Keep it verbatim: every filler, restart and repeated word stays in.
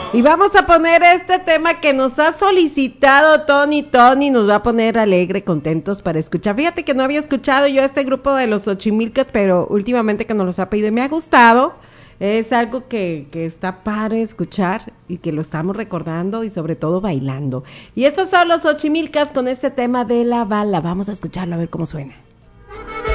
Y vamos a poner este tema que nos ha solicitado Tony. Tony nos va a poner alegre, contentos para escuchar. Fíjate que no había escuchado yo a este grupo de los Ochimilcas, pero últimamente que nos los ha pedido y me ha gustado. Es algo que, que está padre escuchar y que lo estamos recordando y sobre todo bailando. Y esos son los Ochimilcas con este tema de la bala. Vamos a escucharlo a ver cómo suena.